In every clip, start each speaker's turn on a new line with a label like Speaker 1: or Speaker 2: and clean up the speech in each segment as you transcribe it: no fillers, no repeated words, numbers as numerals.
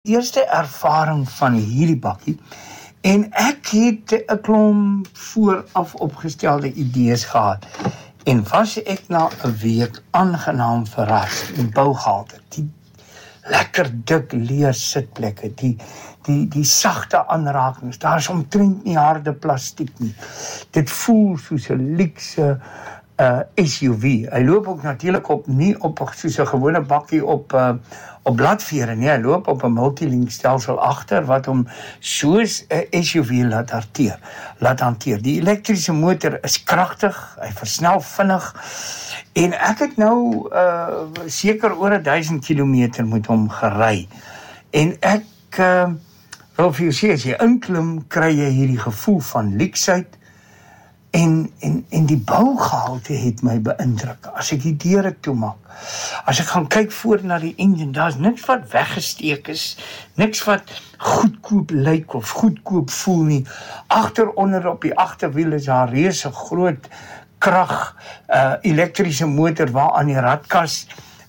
Speaker 1: Eerste ervaring van hierdie bakkie en ek het 'n klomp vooraf opgestelde idees gehad en was ek na 'n week aangenaam verras in Bougalte. Die lekker dik leer sitplekke, die sagte aanrakings, daar is omtrent nie harde plastiek nie. Dit voel soos 'n luukse SUV. Hy loop ook natuurlik nie op soos 'n gewone bakkie op bladvere nie. Hy loop op 'n multilink stelsel agter wat hom soos 'n SUV laat hanteer. Die elektriese motor is kragtig, hy versnel vinnig en ek het nou seker oor 1000 km met hom gery. En ek wil vir jou sê, as jy inklim, kry jy hierdie gevoel van luksheid. En die bougehalte het my beïndruk. As ek die deure toemaak, as ek gaan kyk voor na die engine, daar's niks wat weggesteek is, niks wat goedkoop lyk of goedkoop voel nie. Agteronder op die agterwiel is daar 'n reuse groot krag elektriese motor waaraan die radkas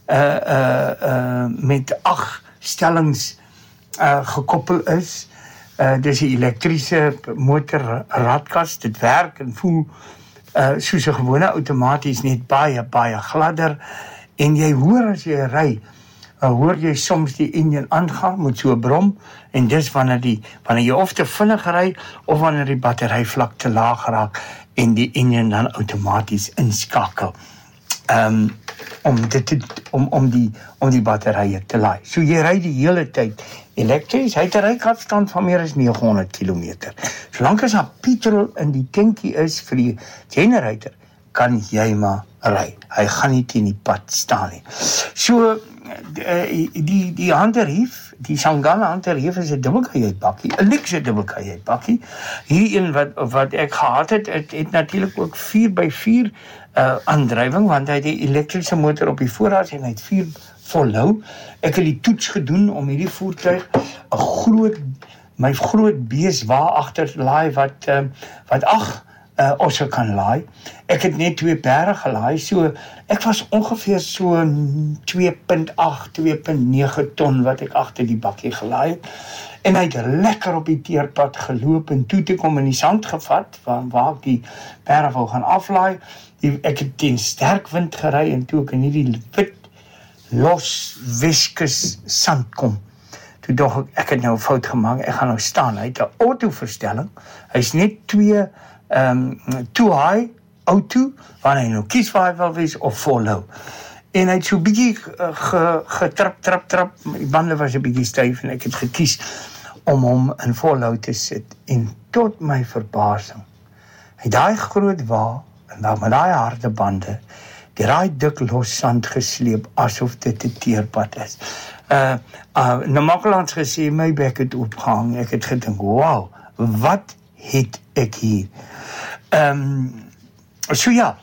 Speaker 1: met 8 stellings gekoppel is. Dis 'n elektriese motor radkas, dit werk en voel soos 'n gewone outomaties, net baie gladder. En jy hoor as jy ry, hoor jy soms die engine aangaan met so 'n brom, en dis wanneer jy of te vinnig ry of wanneer die batteryvlak te laag raak en die engine dan outomaties inskakel. Om die batterye te laai. So jy ry die hele tyd elektries, hy het 'n rykafstand van meer as 900 km. Solank as daar petrol in die tankie is vir die generator, kan jy maar ry. Hy gaan nie teen die pad staan nie. So die handerief, die Sangana handerief is 'n dubbelkajuitbakkie, 'n luukse dubbelkajuitbakkie. Hierdie een wat ek gehad het natuurlik ook 4x4 aandrywing, want hy het die elektriese motor op die voorraad en hy het 4 volhou. Ek het die toets gedoen om hierdie voertuig my groot bees waar agter laai wat 8 osse kan laai. Ek het net 2 perde gelaai, so ek was ongeveer so 2.8, 2.9 ton wat ek agter die bakkie gelaai het. En hy het lekker op die teerpad geloop en toe te kom in die sand gevat, waar ek die perde wou gaan aflaai. Ek het teen sterk wind gery en toe ek in hierdie wit, los, viskus sand kom. Toe dog ek het nou 'n fout gemaak, ek gaan nou staan. Hy het 'n auto-verstelling, hy's net 2 too high, auto, wanneer hy nou kies waar hy wil wees, of follow. En hy het so 'n bietjie getrap, die bande was 'n bietjie styf en ek het gekies om hom in follow te sit. En tot my verbasing, hy daai groot wa, en dan met daai harde bande, daai dik los sand gesleep, asof dit 'n teerpad is. Namakkelands gesê, my bek het opgehang, ek het gedink, wow, wat het ek hier? So ja,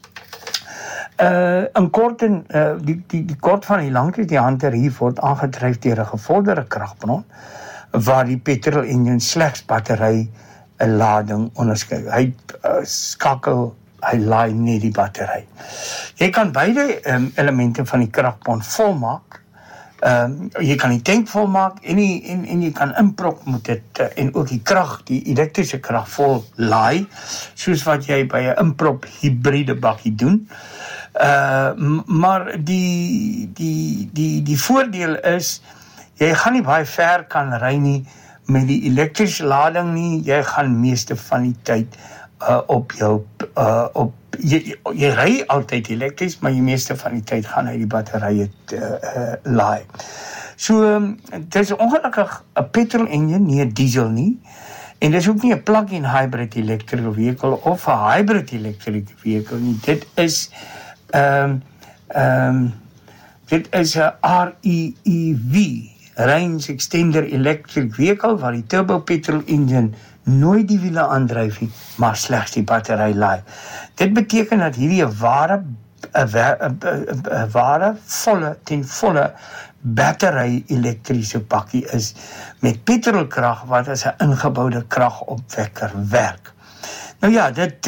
Speaker 1: in kort die kort van die lank is, die handerief word aangedryf deur 'n gevorderde kragbron, waar die petrol engine slegs battery 'n lading onderskei. Hy hy laai net die battery. Jy kan beide elemente van die kragbron volmaak. Jy kan die tank volmaak en jy kan inprop met dit en ook die elektriese krag vol laai, soos wat jy by 'n inprop hybride bakkie doen. Maar die voordeel is, jy gaan nie baie ver kan ry nie met die elektriese lading nie. Jy gaan meeste van die tyd jy ry altyd elektries, maar die meeste van die tyd gaan hy die batterye laai. So, dit is ongelukkig 'n petrol engine, nie 'n diesel nie. En dit is ook nie 'n plug-in hybrid electric vehicle of 'n hybrid electric vehicle nie. Dit is 'n REEV, Range Extender Electric Vehicle, waar die turbo petrol engine nooit die wiele aandryf nie, maar slegs die battery laai. Dit beteken dat hierdie 'n ware ten volle battery elektriese bakkie is met petrolkrag wat as 'n ingeboude kragopwekker werk. Nou ja, dit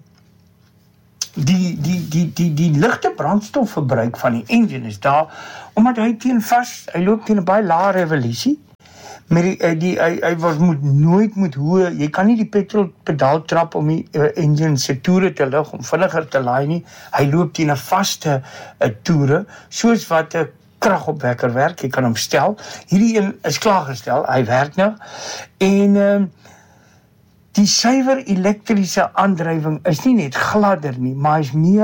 Speaker 1: die ligte brandstofverbruik van die engine is daar omdat hy loop teen 'n baie lae revolusie met hy moet nooit hoë, jy kan nie die petrolpedaal trap om die engine se toere te lig om vinniger te laai nie. Hy loop teen 'n vaste toere, soos wat 'n kragopwekker werk. Jy kan hom stel. Hierdie een is klaargestel. Hy werk nou. En die suiwer elektriese aandrywing is nie net gladder nie, maar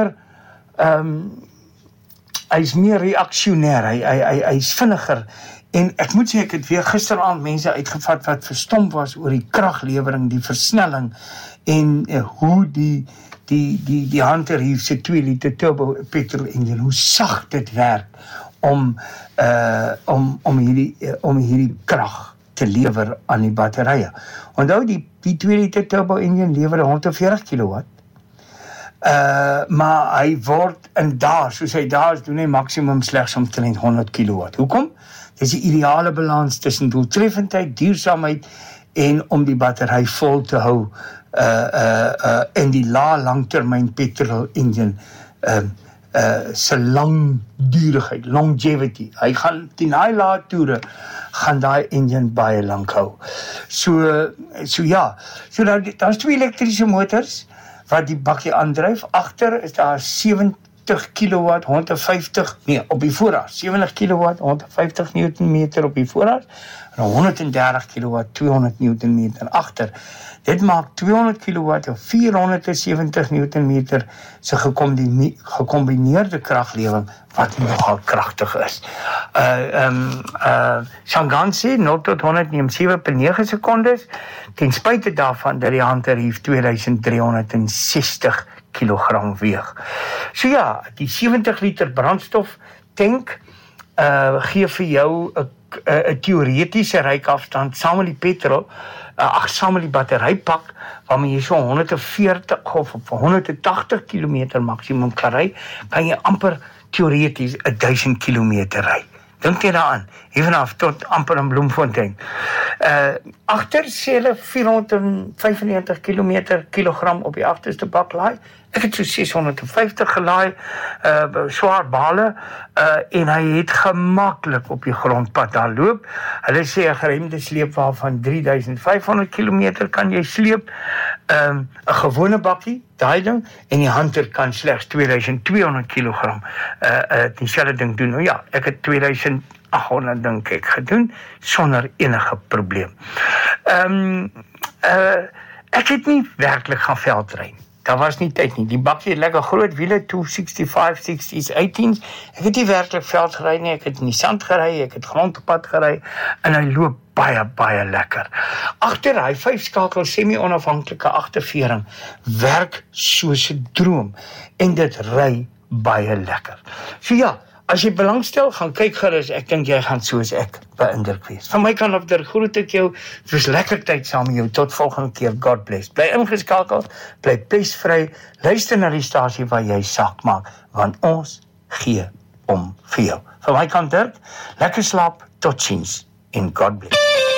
Speaker 1: hy's meer reaksionêr. Hy's vinniger. En ek moet sê, ek het weer gisteraand mense uitgevat wat verstom was oor die kraglewering, die versnelling en hoe die Hunter hier se 2 liter turbo petrol engine, hoe sag dit werk om hierdie krag te lewer aan die batterye. Onthou die 2 liter turbo engine lewer 140 kW. Maar hy word in dae, soos hy daar is, doen hy maksimum slegs omtrent 100 kW. Hoekom? Dis die ideale balans tussen doeltreffendheid, duursaamheid en om die battery vol te hou en die langtermyn petrol engine se langdurigheid, longevity. Hy gaan teen daai lae toere gaan daai engine baie lank hou. So daar's 2 elektriese motors wat die bakkie aandryf. Agter is daar 70 kW, 150, op die voorraad, 70 kW, 150 Newtonmeter op die voorraad, en 130 kW, 200 Newtonmeter agter. Dit maak 200 kW of 470 Newtonmeter se gekombineerde kraglewering wat nogal kragtig is. Shangansi 0 tot 100 neem 7.9 sekondes, ten spyte daarvan dat die Hunter hier 2360 kilogram weeg. So ja, die 70 liter brandstof tank gee vir jou 'n teoretiese ryafstand saam met die petrol, saam met die batterypak, waarmee jy so 140 of 180 km maksimum kan ry, kan jy amper teoreties 1000 km ry. Dink jy daaraan, hier vanaf tot amper in Bloemfontein. Agter sê hulle 495 kilogram op die agterste bak laai. Ek het so 650 gelaai, swaar bale, en hy het gemaklik op die grondpad daar loop. Hulle sê 'n geremde sleepwa van 3500 km kan jy sleep, 'n gewone bakkie, daai ding, en die Hunter kan slegs 2200 kg dieselfde ding doen. Nou ja, ek het 2800 dink ek gedoen, sonder enige probleem. Ek het nie werklik gaan veldry. Daar was nie tyd nie. Die bakkie het lekker groot wiele, 265, 60s, 18s. Ek het nie werklik veld gery nie, ek het in die sand gery, ek het grondpad gery, en hy loop baie, baie lekker. Agter hy 5-skakel semi-onafhanklike agtervering werk soos 'n droom, en dit ry baie lekker. So ja, as jy belangstel, gaan kyk gerus, ek dink jy gaan soos ek beïndruk wees. Van my kant af groet ek jou, het was lekker tyd saam met jou, tot volgende keer, God bless. Bly ingeskakel, bly pesvry, luister na die stasie waar jy saak maak, want ons gee om vir jou. Van my kant Dirk, lekker slaap, tot ziens, en God bless.